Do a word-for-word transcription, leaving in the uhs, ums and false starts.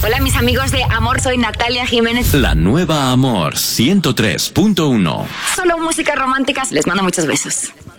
Hola, mis amigos de Amor, soy Natalia Jiménez. La nueva Amor ciento tres punto uno. Solo música romántica. Les mando muchos besos.